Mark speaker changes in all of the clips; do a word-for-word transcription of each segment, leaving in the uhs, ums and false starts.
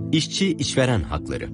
Speaker 1: İşçi işveren hakları.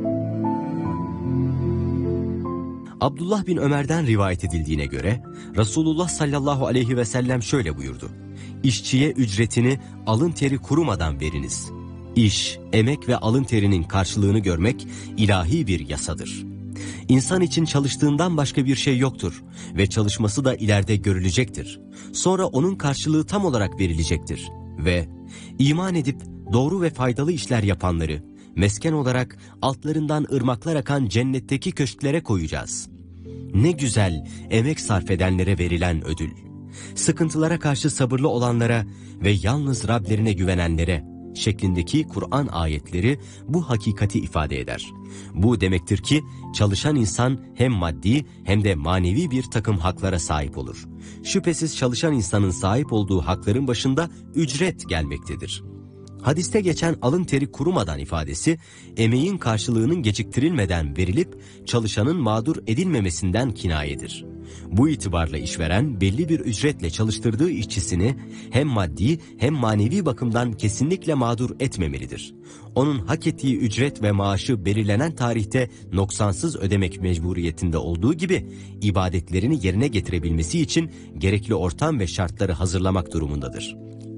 Speaker 1: Abdullah bin Ömer'den rivayet edildiğine göre Resulullah sallallahu aleyhi ve sellem şöyle buyurdu: İşçiye ücretini alın teri kurumadan veriniz. İş, emek ve alın terinin karşılığını görmek ilahi bir yasadır. İnsan için çalıştığından başka bir şey yoktur ve çalışması da ileride görülecektir. Sonra onun karşılığı tam olarak verilecektir ve iman edip doğru ve faydalı işler yapanları mesken olarak altlarından ırmaklar akan cennetteki köşklere koyacağız. Ne güzel emek sarf edenlere verilen ödül. Sıkıntılara karşı sabırlı olanlara ve yalnız Rablerine güvenenlere şeklindeki Kur'an ayetleri bu hakikati ifade eder. Bu demektir ki çalışan insan hem maddi hem de manevi bir takım haklara sahip olur. Şüphesiz çalışan insanın sahip olduğu hakların başında ücret gelmektedir. Hadiste geçen alın teri kurumadan ifadesi, emeğin karşılığının geciktirilmeden verilip çalışanın mağdur edilmemesinden kinayedir. Bu itibarla işveren belli bir ücretle çalıştırdığı işçisini hem maddi hem manevi bakımdan kesinlikle mağdur etmemelidir. Onun hak ettiği ücret ve maaşı belirlenen tarihte noksansız ödemek mecburiyetinde olduğu gibi ibadetlerini yerine getirebilmesi için gerekli ortam ve şartları hazırlamak durumundadır.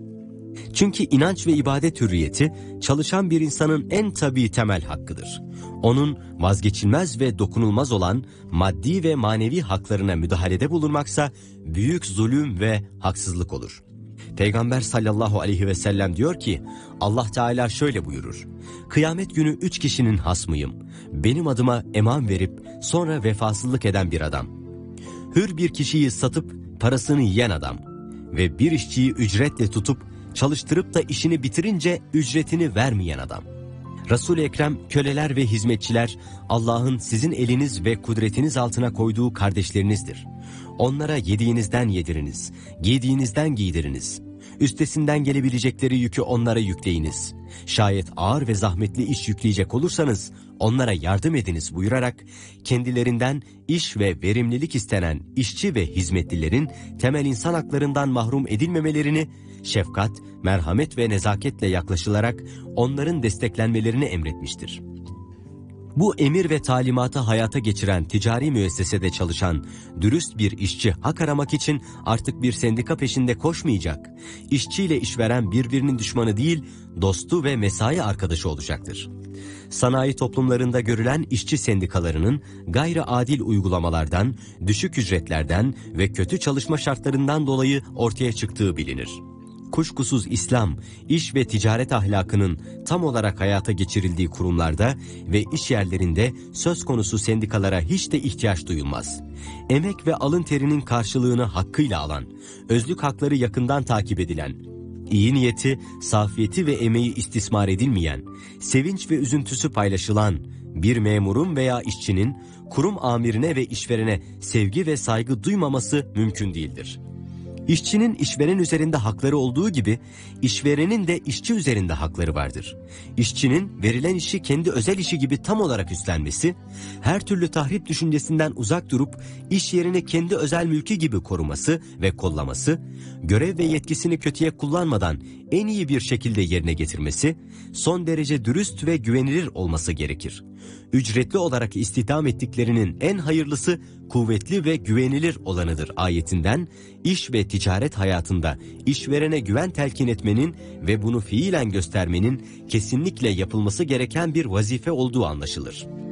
Speaker 1: Çünkü inanç ve ibadet hürriyeti çalışan bir insanın en tabii temel hakkıdır. Onun vazgeçilmez ve dokunulmaz olan maddi ve manevi haklarına müdahalede bulunmaksa büyük zulüm ve haksızlık olur. Peygamber sallallahu aleyhi ve sellem diyor ki, Allah Teala şöyle buyurur: Kıyamet günü üç kişinin hasmıyım. Benim adıma eman verip sonra vefasızlık eden bir adam. Hür bir kişiyi satıp parasını yiyen adam. Ve bir işçiyi ücretle tutup çalıştırıp da işini bitirince ücretini vermeyen adam. Resul-i Ekrem, köleler ve hizmetçiler Allah'ın sizin eliniz ve kudretiniz altına koyduğu kardeşlerinizdir. Onlara yediğinizden yediriniz, giydiğinizden giydiriniz. Üstesinden gelebilecekleri yükü onlara yükleyiniz. Şayet ağır ve zahmetli iş yükleyecek olursanız onlara yardım ediniz buyurarak kendilerinden iş ve verimlilik istenen işçi ve hizmetlilerin temel insan haklarından mahrum edilmemelerini, şefkat, merhamet ve nezaketle yaklaşılarak onların desteklenmelerini emretmiştir. Bu emir ve talimatı hayata geçiren ticari müessesede çalışan dürüst bir işçi hak aramak için artık bir sendika peşinde koşmayacak. İşçiyle işveren birbirinin düşmanı değil, dostu ve mesai arkadaşı olacaktır. Sanayi toplumlarında görülen işçi sendikalarının gayri adil uygulamalardan, düşük ücretlerden ve kötü çalışma şartlarından dolayı ortaya çıktığı bilinir. Kuşkusuz İslam, iş ve ticaret ahlakının tam olarak hayata geçirildiği kurumlarda ve iş yerlerinde söz konusu sendikalara hiç de ihtiyaç duyulmaz. Emek ve alın terinin karşılığını hakkıyla alan, özlük hakları yakından takip edilen, iyi niyeti, safiyeti ve emeği istismar edilmeyen, sevinç ve üzüntüsü paylaşılan bir memurun veya işçinin kurum amirine ve işverene sevgi ve saygı duymaması mümkün değildir. İşçinin işveren üzerinde hakları olduğu gibi işverenin de işçi üzerinde hakları vardır. İşçinin verilen işi kendi özel işi gibi tam olarak üstlenmesi, her türlü tahrip düşüncesinden uzak durup iş yerini kendi özel mülkü gibi koruması ve kollaması, görev ve yetkisini kötüye kullanmadan en iyi bir şekilde yerine getirmesi, son derece dürüst ve güvenilir olması gerekir. Ücretli olarak istihdam ettiklerinin en hayırlısı kuvvetli ve güvenilir olanıdır ayetinden iş ve ticaret hayatında işverene güven telkin etmenin ve bunu fiilen göstermenin kesinlikle yapılması gereken bir vazife olduğu anlaşılır.